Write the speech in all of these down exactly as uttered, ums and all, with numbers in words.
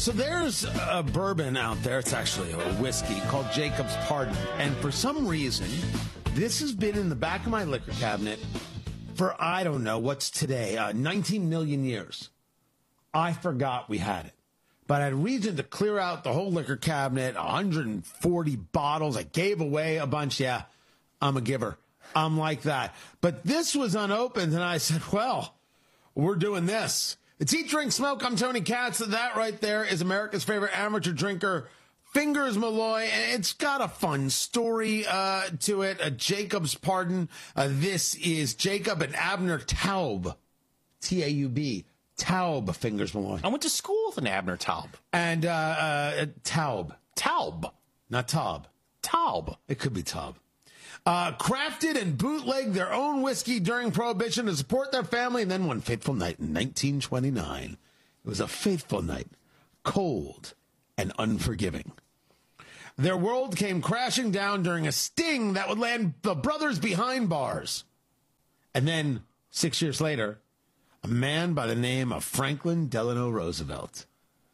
So there's a bourbon out there. It's actually a whiskey called Jacob's Pardon. And for some reason, this has been in the back of my liquor cabinet for, I don't know, what's today, uh, nineteen million years. I forgot we had it. But I had reason to clear out the whole liquor cabinet, one hundred forty bottles. I gave away a bunch. Yeah, I'm a giver. I'm like that. But this was unopened, and I said, well, we're doing this. It's Eat, Drink, Smoke. I'm Tony Katz. That right there is America's favorite amateur drinker, Fingers Malloy. And it's got a fun story uh, to it, a Jacob's Pardon. Uh, this is Jacob and Abner Taub, T A U B. Taub, Fingers Malloy. I went to school with an Abner Taub. And uh, uh, Taub. Taub. Not Taub. Taub. It could be Taub. Uh, crafted and bootlegged their own whiskey during Prohibition to support their family. And then one fateful night in nineteen twenty-nine, it was a fateful night, cold and unforgiving. Their world came crashing down during a sting that would land the brothers behind bars. And then, six years later, a man by the name of Franklin Delano Roosevelt.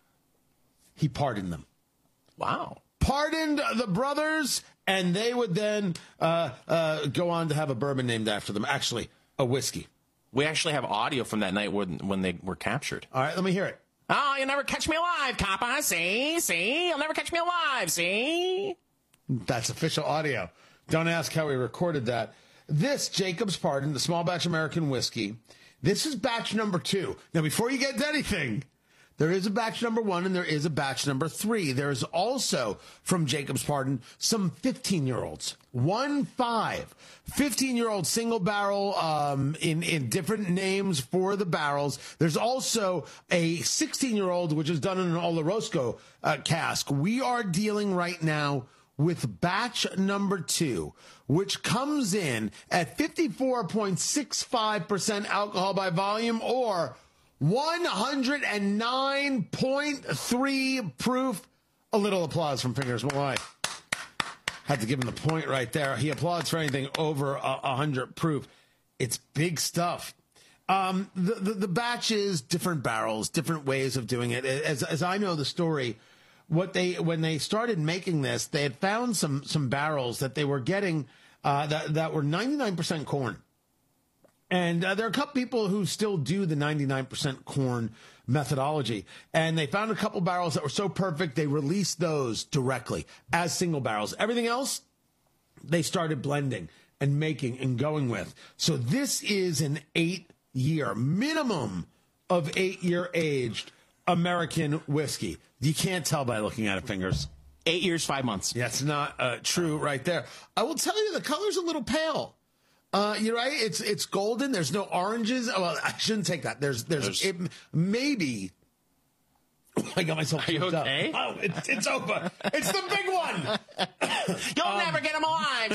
He pardoned them. Wow. Pardoned the brothers, and they would then uh, uh, go on to have a bourbon named after them. Actually, a whiskey. We actually have audio from that night when, when they were captured. All right, let me hear it. Oh, you'll never catch me alive, coppa. See? See? You'll never catch me alive. See? That's official audio. Don't ask how we recorded that. This, Jacob's Pardon, the small batch American whiskey, this is batch number two. Now, before you get to anything, there is a batch number one and there is a batch number three. There's also, from Jacob's Pardon, some fifteen-year-olds. One, five. fifteen-year-old single barrel um, in, in different names for the barrels. There's also a sixteen-year-old, which is done in an Oloroso uh, cask. We are dealing right now with batch number two, which comes in at fifty-four point six five percent alcohol by volume, or one hundred nine point three proof. A little applause from Fingers Malloy. Had to give him the point right there. He applauds for anything over a one hundred proof. It's big stuff. Um, the, the, the batch is different barrels, different ways of doing it. As, as I know the story, what they when they started making this, they had found some some barrels that they were getting uh, that that were ninety-nine percent corn. And uh, there are a couple people who still do the ninety-nine percent corn methodology. And they found a couple barrels that were so perfect, they released those directly as single barrels. Everything else, they started blending and making and going with. So this is an eight-year, minimum of eight-year aged American whiskey. You can't tell by looking at it, Fingers. Eight years, five months. That's not uh, true right there. I will tell you the color's a little pale. Uh, you're right. It's it's golden. There's no oranges. Oh, well, I shouldn't take that. There's there's, there's it, maybe. Oh, I got myself. Are you okay? Up. Oh, it's it's over. It's the big one. You'll um, never get him alive.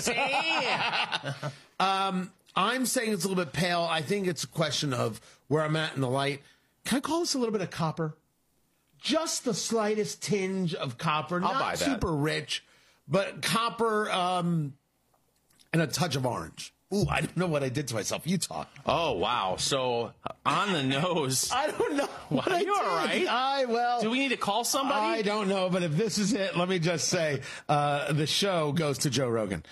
See. um, I'm saying it's a little bit pale. I think it's a question of where I'm at in the light. Can I call this a little bit of copper? Just the slightest tinge of copper. I'll Not buy that. Super rich, but copper um, and a touch of orange. Ooh, I don't know what I did to myself. You talk. Oh, wow. So, on the nose. I don't know. What Are I you did. all right? I, well. Do we need to call somebody? I don't know, but if this is it, let me just say uh, the show goes to Joe Rogan.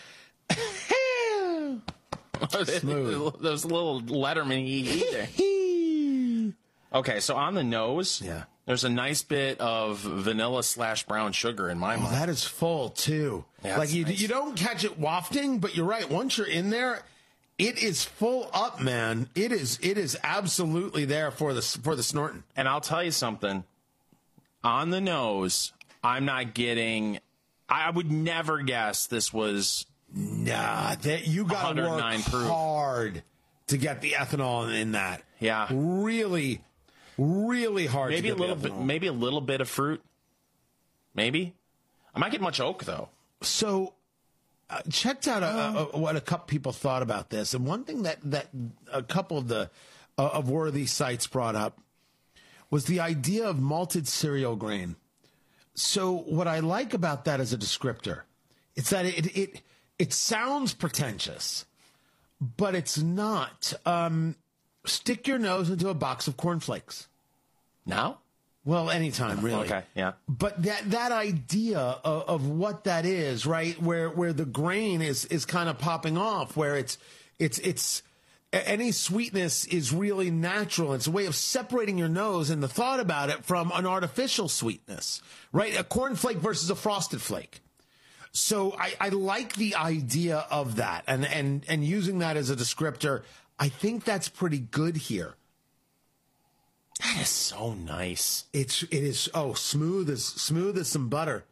Smooth. Those little Letterman either. Okay, so on the nose, yeah, there's a nice bit of vanilla slash brown sugar in my oh, mind. That is full, too. Yeah, like, you, nice. you don't catch it wafting, but you're right. Once you're in there, it is full up, man. It is it is absolutely there for the, for the snorting. And I'll tell you something. On the nose, I'm not getting... I would never guess this was... Nah, that you got to work proof. hard to get the ethanol in that. Yeah. Really, really hard maybe to get a little the bit ethanol. maybe a little bit of fruit. Maybe. I might get much oak though. So uh, checked out a, a, what a couple people thought about this, and one thing that that a couple of the uh, of worthy sites brought up was the idea of malted cereal grain. So what I like about that as a descriptor, it's that it it it sounds pretentious, but it's not. Um, stick your nose into a box of cornflakes. Now? Well, anytime, really. Okay, yeah. But that that idea of, of what that is, right, where where the grain is is kind of popping off, where it's it's it's any sweetness is really natural. It's a way of separating your nose and the thought about it from an artificial sweetness, right? A cornflake versus a frosted flake. So I, I like the idea of that, and and and using that as a descriptor. I think that's pretty good here. That is so nice. It's it is oh smooth as smooth as some butter.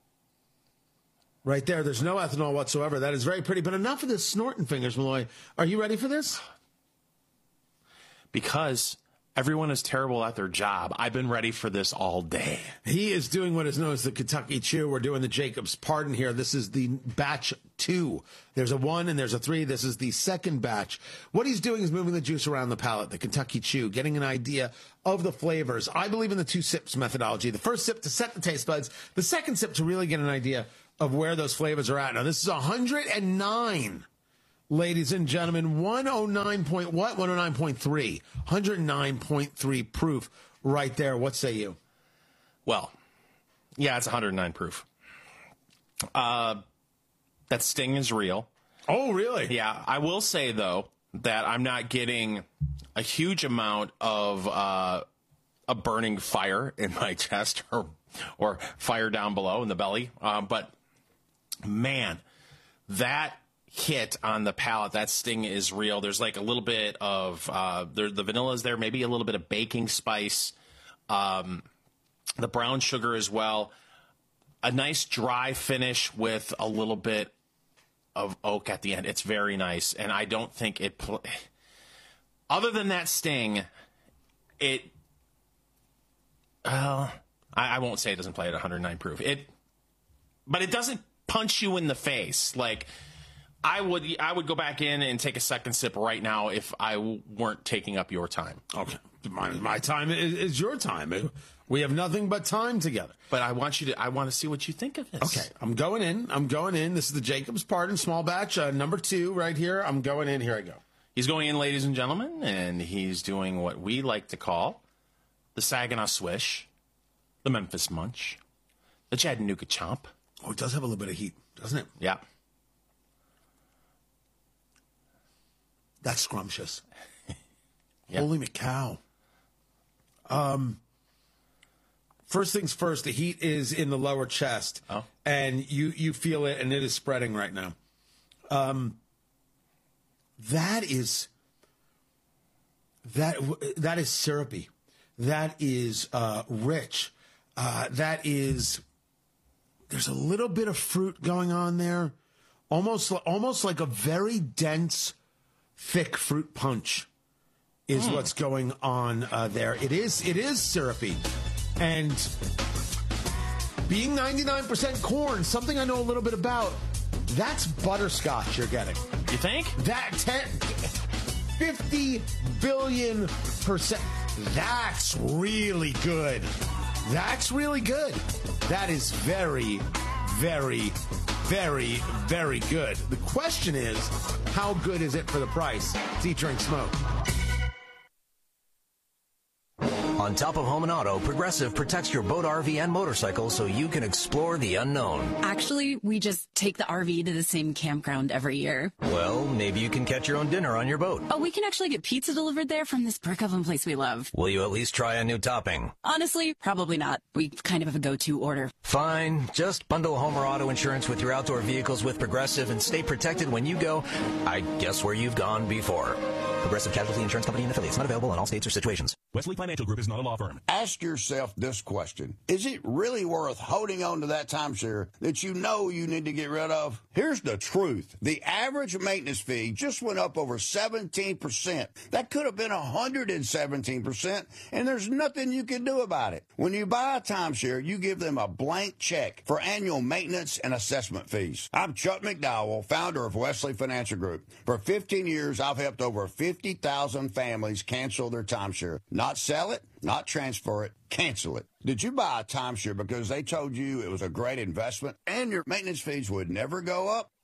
Right there. There's no ethanol whatsoever. That is very pretty. But enough of this snorting fingers, Malloy. Are you ready for this? Because everyone is terrible at their job. I've been ready for this all day. He is doing what is known as the Kentucky Chew. We're doing the Jacob's Pardon here. This is the batch two. There's a one and there's a three. This is the second batch. What he's doing is moving the juice around the palate, the Kentucky Chew, getting an idea of the flavors. I believe in the two sips methodology. The first sip to set the taste buds. The second sip to really get an idea of where those flavors are at. Now, this is one hundred nine. Ladies and gentlemen, one oh nine point what? one oh nine point three. one hundred nine point three proof right there. What say you? Well, yeah, it's one hundred nine proof. Uh, that sting is real. Oh, really? Yeah, I will say, though, that I'm not getting a huge amount of uh, a burning fire in my chest or, or fire down below in the belly. Um, but, man, that hit on the palate, that sting is real. There's like a little bit of uh there, the vanilla is there, maybe a little bit of baking spice, um the brown sugar as well, a nice dry finish with a little bit of oak at the end. It's very nice, and I don't think it pl- other than that sting, it uh I, I won't say it doesn't play at one hundred nine proof, it but it doesn't punch you in the face. Like, I would I would go back in and take a second sip right now if I w- weren't taking up your time. Okay. My, my time is, is your time. We have nothing but time together. But I want you to I want to see what you think of this. Okay. I'm going in. I'm going in. This is the Jacob's Pardon small batch, uh, number two right here. I'm going in. Here I go. He's going in, ladies and gentlemen, and he's doing what we like to call the Saginaw Swish, the Memphis Munch, the Chattanooga Chomp. Oh, it does have a little bit of heat, doesn't it? Yeah. That's scrumptious. Yep. Holy cow. Um, first things first, the heat is in the lower chest. Oh. And you, you feel it, and it is spreading right now. Um, that is that that is syrupy. That is uh, rich. Uh, that is. There's a little bit of fruit going on there, almost almost like a very dense, thick fruit punch is mm. what's going on uh, there. It is it is syrupy, and being ninety-nine percent corn, something I know a little bit about. That's butterscotch you're getting. You think? That ten, fifty billion percent. That's really good. That's really good. That is very, very, very, very good. The question is, how good is it for the price? It's Eat, Drink, Smoke. On top of home and auto, Progressive protects your boat, R V, and motorcycle so you can explore the unknown. Actually, we just take the R V to the same campground every year. Well, maybe you can catch your own dinner on your boat. Oh, we can actually get pizza delivered there from this brick oven place we love. Will you at least try a new topping? Honestly, probably not. We kind of have a go-to order. Fine. Just bundle home or auto insurance with your outdoor vehicles with Progressive and stay protected when you go, I guess, where you've gone before. Progressive Casualty Insurance Company and affiliates. Not available in all states or situations. Wesley Financial Group is not a law firm. Ask yourself this question. Is it really worth holding on to that timeshare that you know you need to get rid of? Here's the truth. The average maintenance fee just went up over seventeen percent. That could have been one hundred seventeen percent, and there's nothing you can do about it. When you buy a timeshare, you give them a blank check for annual maintenance and assessment fees. I'm Chuck McDowell, founder of Wesley Financial Group. For fifteen years, I've helped over fifty thousand families cancel their timeshare. Not sell it, not transfer it, cancel it. Did you buy a timeshare because they told you it was a great investment and your maintenance fees would never go up?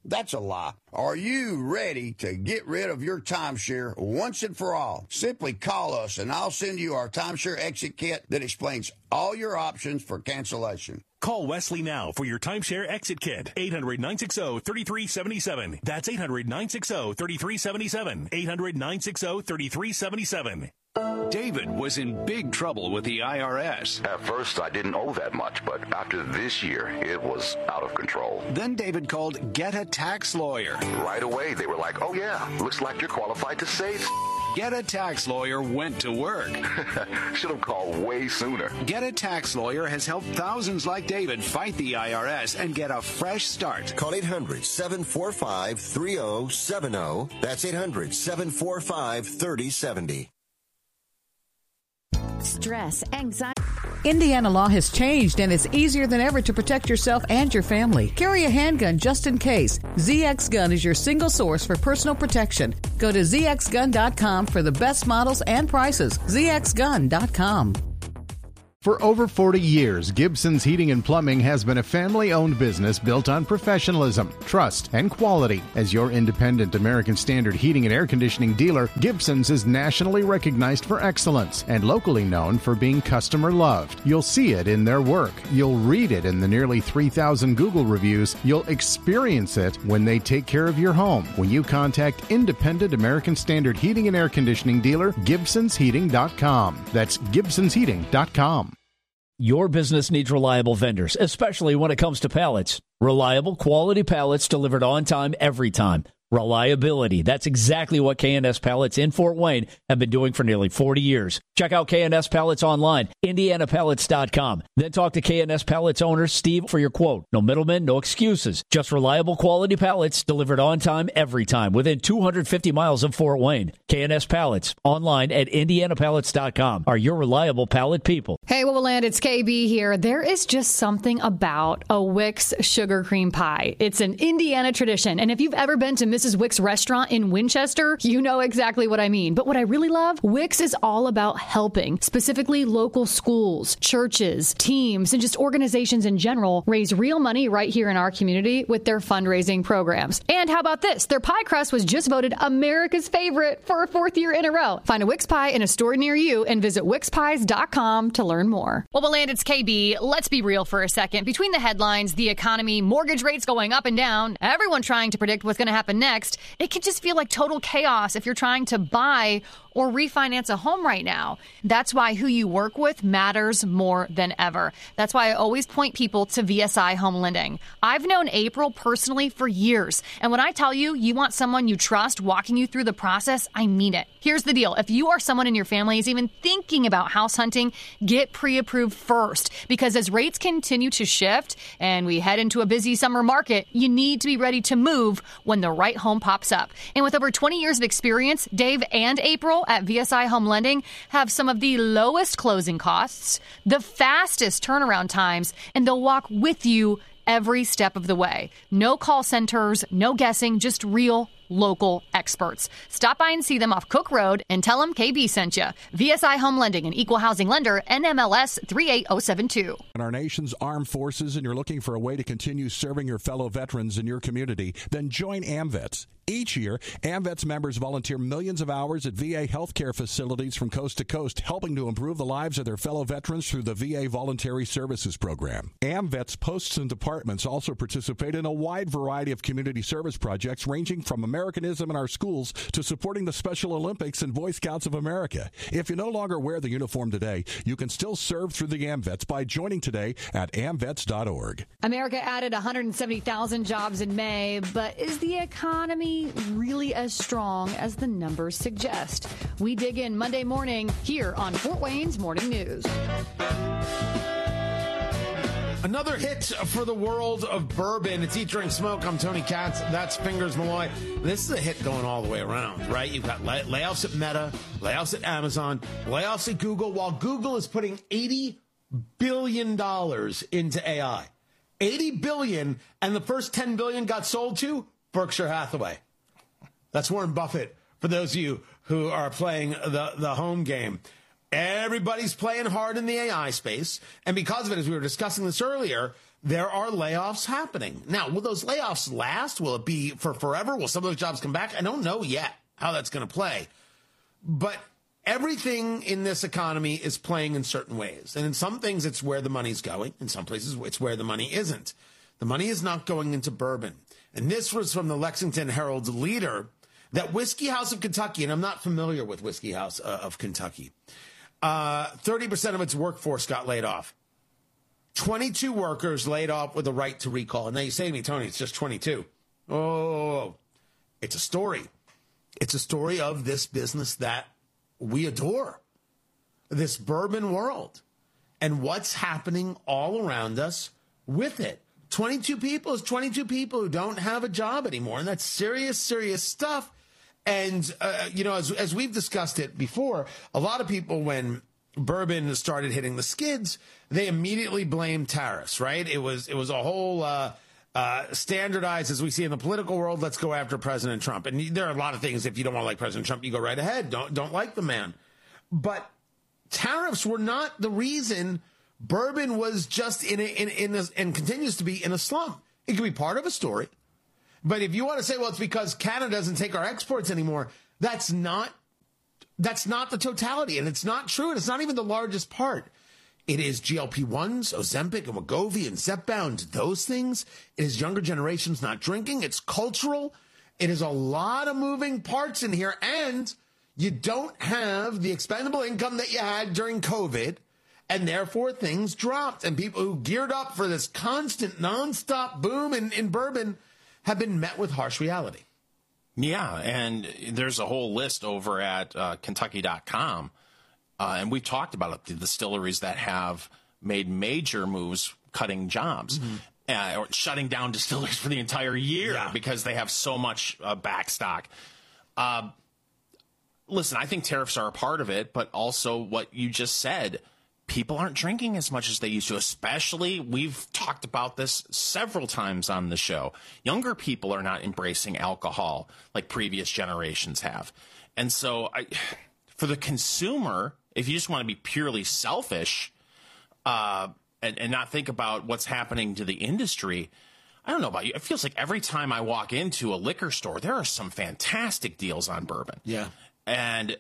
That's a lie. Are you ready to get rid of your timeshare once and for all? Simply call us and I'll send you our timeshare exit kit that explains all your options for cancellation. Call Wesley now for your timeshare exit kit. eight hundred, nine six zero, three three seven seven. That's eight hundred, nine six zero, three three seven seven. eight hundred, nine six zero, three three seven seven. David was in big trouble with the I R S. At first, I didn't owe that much, but after this year, it was out of control. Then David called Get a Tax Lawyer. Right away, they were like, oh yeah, looks like you're qualified to save. Get a Tax Lawyer went to work. Should have called way sooner. Get a Tax Lawyer has helped thousands like David fight the I R S and get a fresh start. Call eight hundred, seven four five, three zero seven zero. That's eight hundred, seven four five, three zero seven zero. Stress, anxiety. Indiana law has changed, and it's easier than ever to protect yourself and your family. Carry a handgun just in case. Z X Gun is your single source for personal protection. Go to z x gun dot com for the best models and prices. z x gun dot com. For over forty years, Gibson's Heating and Plumbing has been a family-owned business built on professionalism, trust, and quality. As your independent American Standard heating and air conditioning dealer, Gibson's is nationally recognized for excellence and locally known for being customer-loved. You'll see it in their work. You'll read it in the nearly three thousand Google reviews. You'll experience it when they take care of your home. When you contact independent American Standard heating and air conditioning dealer, Gibsons Heating dot com. That's Gibsons Heating dot com. Your business needs reliable vendors, especially when it comes to pallets. Reliable, quality pallets delivered on time, every time. Reliability. That's exactly what K and S Pallets in Fort Wayne have been doing for nearly forty years. Check out K and S Pallets online, indiana pallets dot com. Then talk to K and S Pallets owner Steve for your quote. No middlemen, no excuses. Just reliable quality pallets delivered on time, every time, within two hundred fifty miles of Fort Wayne. K and S Pallets online at indiana pallets dot com are your reliable pallet people. Hey, Woodland, it's K B here. There is just something about a Wix sugar cream pie. It's an Indiana tradition, and if you've ever been to Missus Wix restaurant in Winchester, you know exactly what I mean. But what I really love, Wix is all about helping, specifically local schools, churches, teams, and just organizations in general raise real money right here in our community with their fundraising programs. And how about this? Their pie crust was just voted America's favorite for a fourth year in a row. Find a Wix pie in a store near you and visit wix pies dot com to learn more. Well, Beland, it's K B. Let's be real for a second. Between the headlines, the economy, mortgage rates going up and down, everyone trying to predict what's going to happen next, it can just feel like total chaos if you're trying to buy or refinance a home right now. That's why who you work with matters more than ever. That's why I always point people to V S I Home Lending. I've known April personally for years, and when I tell you you want someone you trust walking you through the process, I mean it. Here's the deal. If you or someone in your family is even thinking about house hunting, get pre-approved first, because as rates continue to shift and we head into a busy summer market, you need to be ready to move when the right home pops up. And with over twenty years of experience, Dave and April at V S I Home Lending have some of the lowest closing costs, the fastest turnaround times, and they'll walk with you every step of the way. No call centers, no guessing, just real local experts. Stop by and see them off Cook Road and tell them K B sent you. V S I Home Lending, an equal housing lender, N M L S three eight zero seven two. In our nation's armed forces, and you're looking for a way to continue serving your fellow veterans in your community, then join AMVETS. Each year, AMVETS members volunteer millions of hours at V A healthcare facilities from coast to coast, helping to improve the lives of their fellow veterans through the V A Voluntary Services Program. AMVETS posts and departments also participate in a wide variety of community service projects, ranging from Americanism in our schools to supporting the Special Olympics and Boy Scouts of America. If you no longer wear the uniform today, you can still serve through the AMVETS by joining today at amvets dot org. America added one hundred seventy thousand jobs in May, but is the economy really as strong as the numbers suggest? We dig in Monday morning here on Fort Wayne's Morning News. Another hit for the world of bourbon. It's Eat, Drink, Smoke. I'm Tony Katz. That's Fingers Malloy. This is a hit going all the way around, right? You've got lay- layoffs at Meta, layoffs at Amazon, layoffs at Google, while Google is putting eighty billion dollars into A I. eighty billion dollars, and the first ten billion dollars got sold to Berkshire Hathaway. That's Warren Buffett, for those of you who are playing the, the home game. Everybody's playing hard in the A I space. And because of it, as we were discussing this earlier, there are layoffs happening. Now, will those layoffs last? Will it be for forever? Will some of those jobs come back? I don't know yet how that's going to play. But everything in this economy is playing in certain ways. And in some things, it's where the money's going. In some places, it's where the money isn't. The money is not going into bourbon. And this was from the Lexington Herald's leader, that Whiskey House of Kentucky, and I'm not familiar with Whiskey House uh, of Kentucky, uh, thirty percent of its workforce got laid off. twenty-two workers laid off with a right to recall. And now you say to me, Tony, it's just twenty-two. Oh, it's a story. It's a story of this business that we adore, this bourbon world, and what's happening all around us with it. twenty-two people is twenty-two people who don't have a job anymore, and that's serious, serious stuff. And, uh, you know, as, as we've discussed it before, a lot of people, when bourbon started hitting the skids, they immediately blamed tariffs, right? It was it was a whole uh, uh, standardized, as we see in the political world, let's go after President Trump. And there are a lot of things, if you don't want to like President Trump, you go right ahead. Don't, don't like the man. But tariffs were not the reason bourbon was just in a, in, in a, and continues to be in a slump. It could be part of a story. But if you want to say, well, it's because Canada doesn't take our exports anymore, that's not that's not the totality. And it's not true. And it's not even the largest part. It is G L P ones, Ozempic and Wegovy and Zepbound, those things. It is younger generations not drinking. It's cultural. It is a lot of moving parts in here. And you don't have the expendable income that you had during COVID. And therefore, things dropped. And people who geared up for this constant, nonstop boom in, in bourbon have been met with harsh reality. Yeah, and there's a whole list over at uh, Kentucky dot com. Uh, and we've talked about it, the distilleries that have made major moves cutting jobs. Mm-hmm. Uh, or shutting down distilleries for the entire year yeah. because they have so much uh, backstock. Uh, listen, I think tariffs are a part of it, but also what you just said, people aren't drinking as much as they used to, especially, we've talked about this several times on the show. Younger people are not embracing alcohol like previous generations have. And so I, for the consumer, if you just want to be purely selfish uh, and, and not think about what's happening to the industry, I don't know about you. It feels like every time I walk into a liquor store, there are some fantastic deals on bourbon. Yeah. And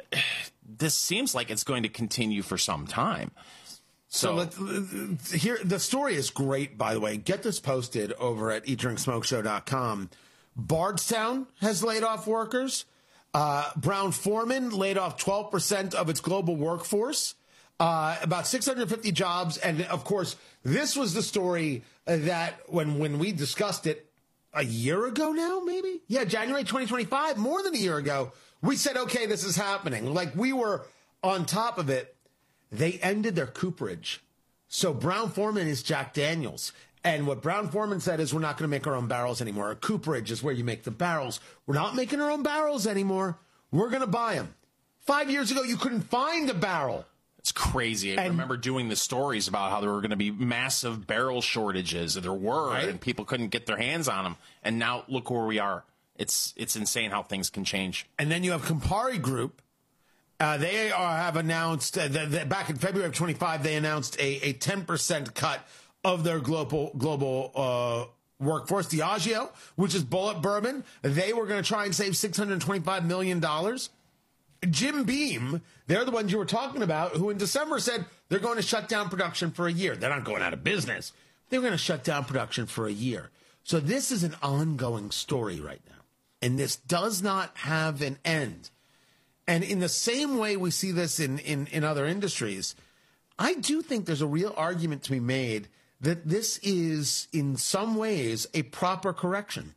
this seems like it's going to continue for some time. So, so let, here, the story is great, by the way. Get this posted over at eat drink smoke show dot com. Bardstown has laid off workers. Uh, Brown-Forman laid off twelve percent of its global workforce, uh, about six hundred fifty jobs. And, of course, this was the story that when, when we discussed it a year ago now, maybe? Yeah, January twenty twenty-five, more than a year ago. We said, okay, this is happening. Like, we were on top of it. They ended their cooperage. So Brown-Forman is Jack Daniels. And what Brown-Forman said is, we're not going to make our own barrels anymore. A cooperage is where you make the barrels. We're not making our own barrels anymore. We're going to buy them. Five years ago, you couldn't find a barrel. It's crazy. I and, remember doing the stories about how there were going to be massive barrel shortages. There were, right? And people couldn't get their hands on them. And now look where we are. It's it's insane how things can change. And then you have Campari Group. Uh, they are, have announced, uh, that, that back in February of twenty-five, they announced a, a ten percent cut of their global global uh, workforce. Diageo, which is Bulleit Bourbon, they were going to try and save six hundred twenty-five million dollars. Jim Beam, they're the ones you were talking about, who in December said they're going to shut down production for a year. They're not going out of business. They're going to shut down production for a year. So this is an ongoing story right now. And this does not have an end. And in the same way we see this in, in, in other industries, I do think there's a real argument to be made that this is, in some ways, a proper correction.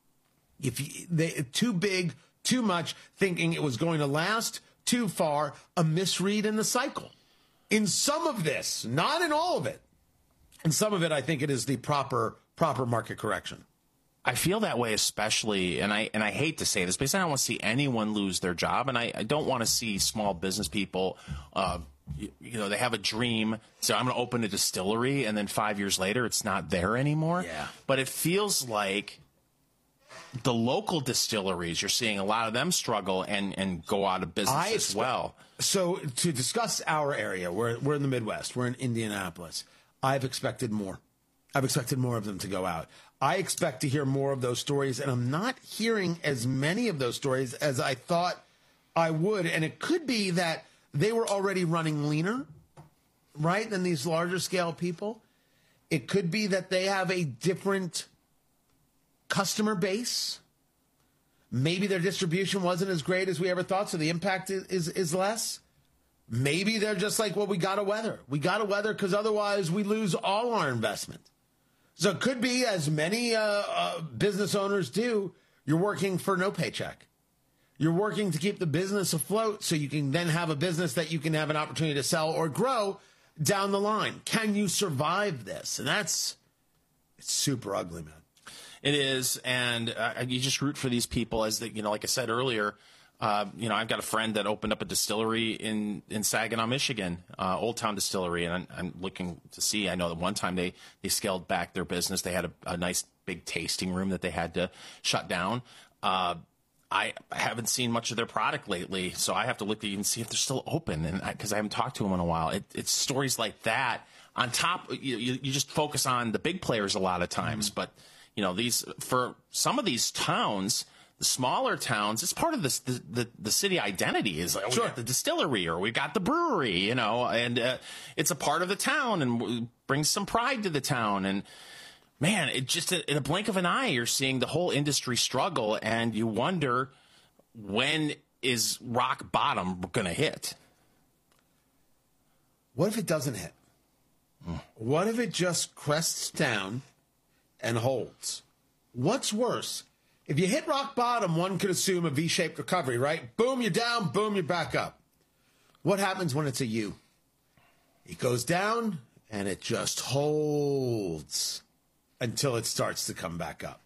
If you, they, too big, too much, thinking it was going to last, too far, a misread in the cycle. In some of this, not in all of it, in some of it, I think it is the proper proper market correction. I feel that way, especially, and I and I hate to say this, because I don't want to see anyone lose their job, and I, I don't want to see small business people, uh, you, you know, they have a dream, so I'm going to open a distillery, and then five years later, it's not there anymore. Yeah. But it feels like the local distilleries, you're seeing a lot of them struggle and, and go out of business I as well. so to discuss our area, we're, we're in the Midwest. We're in Indianapolis. I've expected more. I've expected more of them to go out. I expect to hear more of those stories, and I'm not hearing as many of those stories as I thought I would. And it could be that they were already running leaner, right, than these larger scale people. It could be that they have a different customer base. Maybe their distribution wasn't as great as we ever thought, so the impact is, is, is less. Maybe they're just like, well, we got to weather. We got to weather because otherwise we lose all our investment. So it could be, as many uh, uh, business owners do, you're working for no paycheck. You're working to keep the business afloat so you can then have a business that you can have an opportunity to sell or grow down the line. Can you survive this? And that's it's super ugly, man. It is, and uh, you just root for these people. As the, you know, like I said earlier, uh, you know, I've got a friend that opened up a distillery in, in Saginaw, Michigan, uh, Old Town Distillery, and I'm, I'm looking to see. I know that one time they, they scaled back their business. They had a, a nice big tasting room that they had to shut down. Uh, I haven't seen much of their product lately, so I have to look at and see if they're still open, and because I, I haven't talked to them in a while. It, it's stories like that. On top, you, you, you just focus on the big players a lot of times, mm-hmm. but. You know, these for some of these towns, the smaller towns, it's part of this, the, the the city identity. Is like, sure. We got the distillery or we got the brewery, you know, and uh, it's a part of the town and brings some pride to the town. And man, it just in a blink of an eye, you're seeing the whole industry struggle, and you wonder, when is rock bottom going to hit? What if it doesn't hit? Mm. What if it just crests down and holds? What's worse? If you hit rock bottom, one could assume a V-shaped recovery, right? Boom, you're down, boom, you're back up. What happens when it's a U? It goes down, and it just holds until it starts to come back up.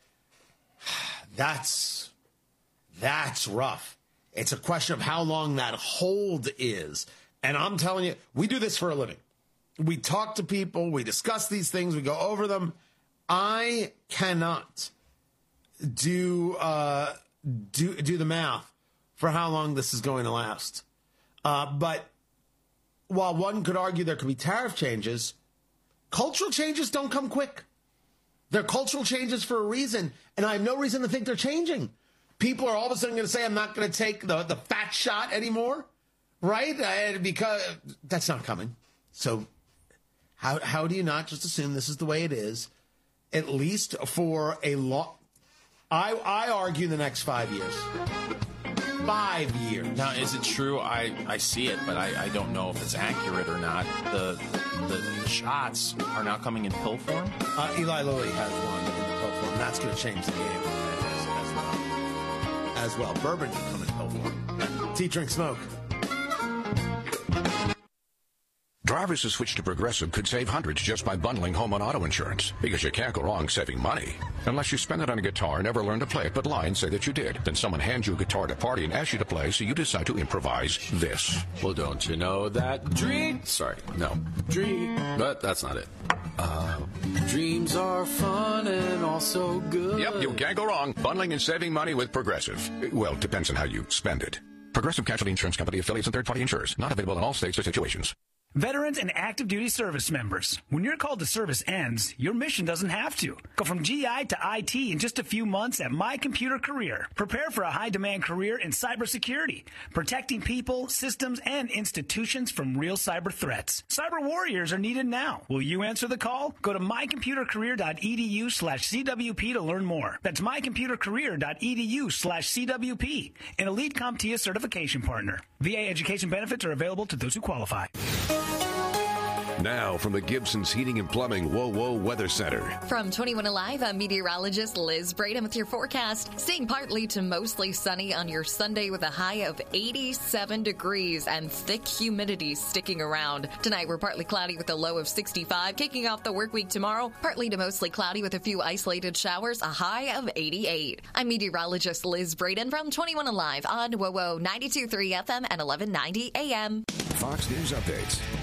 That's, that's rough. It's a question of how long that hold is. And I'm telling you, we do this for a living. We talk to people, we discuss these things, we go over them. I cannot do uh, do do the math for how long this is going to last. Uh, but while one could argue there could be tariff changes, cultural changes don't come quick. They're cultural changes for a reason, and I have no reason to think they're changing. People are all of a sudden going to say, I'm not going to take the, the fat shot anymore, right? And because that's not coming. So how how do you not just assume this is the way it is? At least for a long, I I argue the next five years. Five years. Now, is it true? I, I see it, but I, I don't know if it's accurate or not. The the shots are now coming in pill form. Uh, Eli Lilly has one in the pill form. That's going to change the game as, as well. As well, bourbon can come in pill form. Tea, drink, smoke. Drivers who switch to Progressive could save hundreds just by bundling home and auto insurance, because you can't go wrong saving money. Unless you spend it on a guitar and never learn to play it, but lie and say that you did. Then someone hands you a guitar at a party and asks you to play, so you decide to improvise this. Well, don't you know that dream... Sorry, no. Dream... But that's not it. Uh, dreams are fun and also good. Yep, you can't go wrong bundling and saving money with Progressive. Well, depends on how you spend it. Progressive Casualty Insurance Company, affiliates, and third-party insurers. Not available in all states or situations. Veterans and active duty service members, when your call to service ends, your mission doesn't have to. Go from G I to I T in just a few months at My Computer Career. Prepare for a high-demand career in cybersecurity, protecting people, systems, and institutions from real cyber threats. Cyber warriors are needed now. Will you answer the call? Go to mycomputercareer.edu slash CWP to learn more. That's mycomputercareer.edu slash CWP, an elite CompTIA certification partner. V A education benefits are available to those who qualify. Now from the Gibson's Heating and Plumbing Whoa Whoa Weather Center. From twenty-one Alive, I'm meteorologist Liz Braden with your forecast. Staying partly to mostly sunny on your Sunday with a high of eighty-seven degrees and thick humidity sticking around. Tonight we're partly cloudy with a low of sixty-five. Kicking off the work week tomorrow, partly to mostly cloudy with a few isolated showers, a high of eighty-eight. I'm meteorologist Liz Braden from twenty-one Alive on Whoa Whoa ninety-two point three F M and eleven ninety A M. Fox News updates.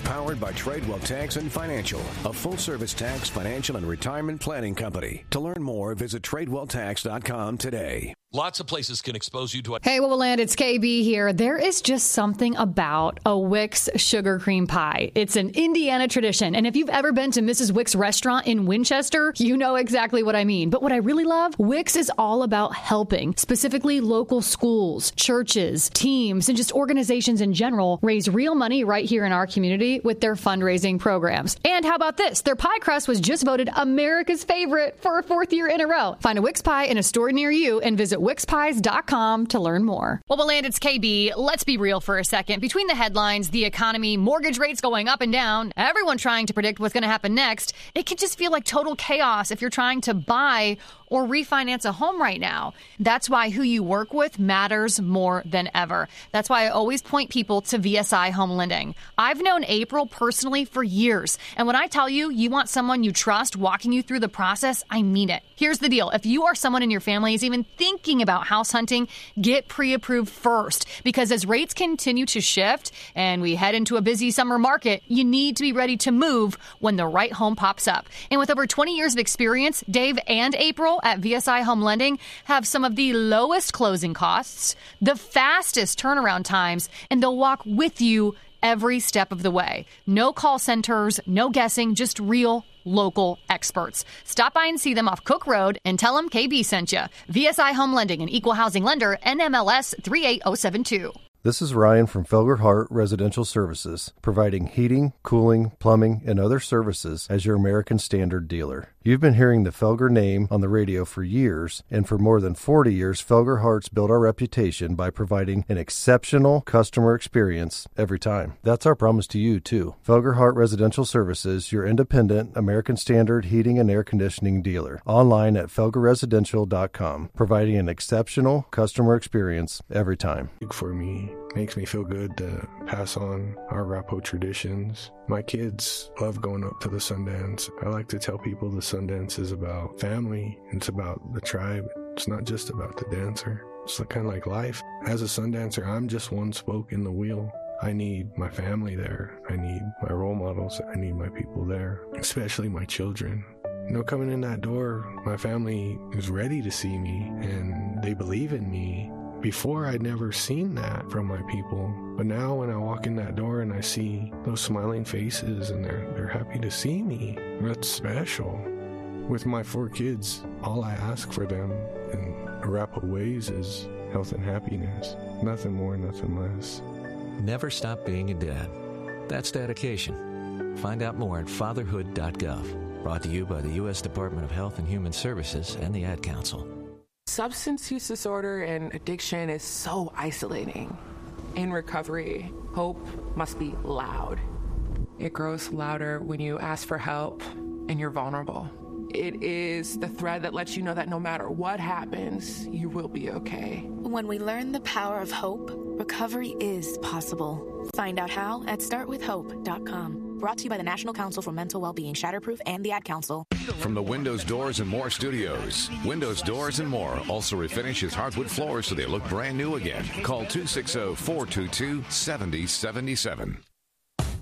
Powered by Tradewell Tax and Financial, a full-service tax, financial, and retirement planning company. To learn more, visit tradewell tax dot com today. Lots of places can expose you to a... Hey, Woodland, it's K B here. There is just something about a Wix sugar cream pie. It's an Indiana tradition. And if you've ever been to Missus Wix restaurant in Winchester, you know exactly what I mean. But what I really love, Wix is all about helping, specifically local schools, churches, teams, and just organizations in general raise real money right here in our community with their fundraising programs. And how about this? Their pie crust was just voted America's favorite for a fourth year in a row. Find a Wix pie in a store near you and visit wix pies dot com to learn more. Well, Woodland, it's K B. Let's be real for a second. Between the headlines, the economy, mortgage rates going up and down, everyone trying to predict what's going to happen next, it can just feel like total chaos if you're trying to buy or refinance a home right now. That's why who you work with matters more than ever. That's why I always point people to V S I Home Lending. I've known April personally for years, and when I tell you you want someone you trust walking you through the process, I mean it. Here's the deal. If you or someone in your family is even thinking about house hunting, get pre-approved first, because as rates continue to shift and we head into a busy summer market, you need to be ready to move when the right home pops up. And with over twenty years of experience, Dave and April at V S I Home Lending have some of the lowest closing costs, the fastest turnaround times, and they'll walk with you every step of the way. No call centers, no guessing, just real local experts. Stop by and see them off Cook Road and tell them K B sent you. V S I Home Lending, an equal housing lender, N M L S three eight zero seven two. This is Ryan from Felger Hart Residential Services, providing heating, cooling, plumbing, and other services as your American Standard dealer. You've been hearing the Felger name on the radio for years, and for more than forty years, Felger Hart's built our reputation by providing an exceptional customer experience every time. That's our promise to you, too. Felger Hart Residential Services, your independent American Standard heating and air conditioning dealer. Online at felger residential dot com, providing an exceptional customer experience every time. For me, makes me feel good to pass on our Arapaho traditions. My kids love going up to the Sundance. I like to tell people the Sundance is about family. It's about the tribe. It's not just about the dancer. It's kind of like life. As a Sundancer, I'm just one spoke in the wheel. I need my family there. I need my role models. I need my people there, especially my children. You know, coming in that door, my family is ready to see me, and they believe in me. Before, I'd never seen that from my people. But now when I walk in that door and I see those smiling faces and they're, they're happy to see me, that's special. With my four kids, all I ask for them in Arapaho ways is health and happiness. Nothing more, nothing less. Never stop being a dad. That's dedication. Find out more at fatherhood dot gov. Brought to you by the U S Department of Health and Human Services and the Ad Council. Substance use disorder and addiction is so isolating. In recovery, hope must be loud. It grows louder when you ask for help and you're vulnerable. It is the thread that lets you know that no matter what happens, you will be okay. When we learn the power of hope, recovery is possible. Find out how at start with hope dot com. Brought to you by the National Council for Mental Wellbeing, Shatterproof, and the Ad Council. From the Windows, Doors, and More studios, Windows, Doors, and More also refinishes hardwood floors so they look brand new again. Call two six zero, four two two, seven zero seven seven.